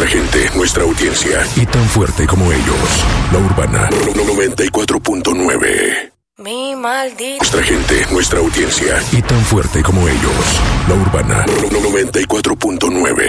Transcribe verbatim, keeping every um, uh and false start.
Nuestra gente, nuestra audiencia. Y tan fuerte como ellos. La Urbana. noventa y cuatro punto nueve. Mi maldito. Nuestra gente, nuestra audiencia. Y tan fuerte como ellos. La Urbana. noventa y cuatro punto nueve.